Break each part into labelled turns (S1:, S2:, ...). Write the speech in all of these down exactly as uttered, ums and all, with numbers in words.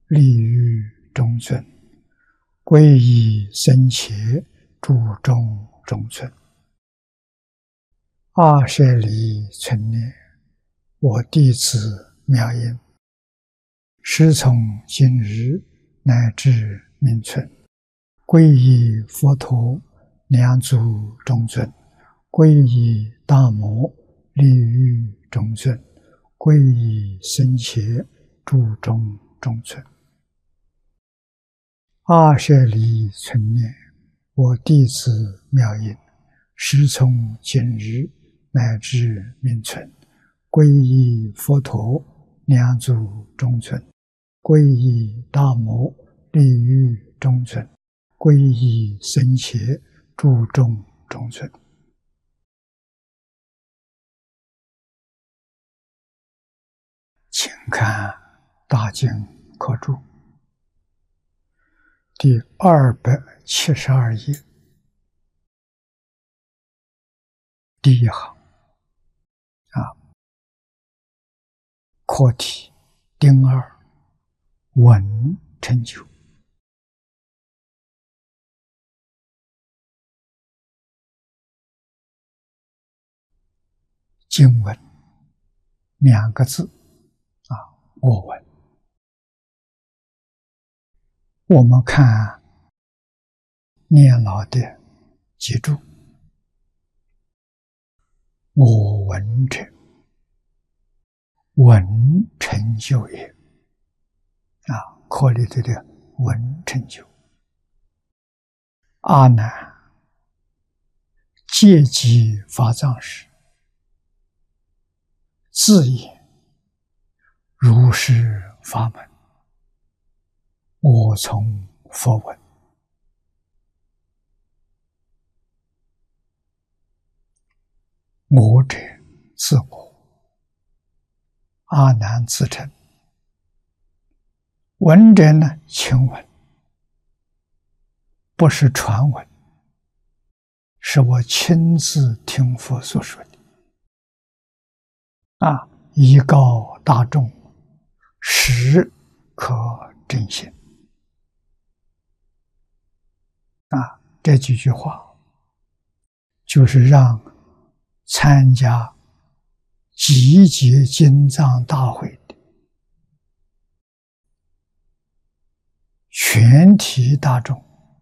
S1: 利于中尊，皈依僧伽，注重中尊。二舍离存念，我弟子妙音，师从今日乃至命存，皈依佛陀，两足中尊，皈依大摩，利于中尊，皈依僧伽，注重中尊。二舍离存念，我弟子妙音，师从今日乃至命存，皈依佛陀，两足中尊，皈依大摩，利于中尊，皈依僧伽，注重中尊。请看大经科注第二百七十二页第一行啊，课题丁二文成就。经文两个字啊，我闻。我们看念老的记住，我闻者，闻成就也。啊，课里头的闻成就。阿难，戒集法藏时，自言如是法门，我从佛闻。我者自我，阿难自称。闻者呢，亲闻，不是传闻，是我亲自听佛所说的。啊，以告大众，实可证信。啊，这几句话就是让参加集结经藏大会的全体大众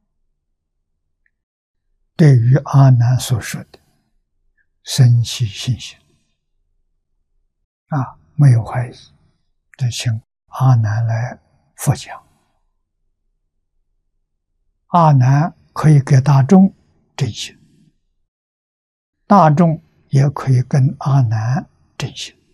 S1: 对于阿难所说的生起信心。啊，没有怀疑，就请阿难来复讲。阿难可以给大众证信，大众也可以跟阿难证信。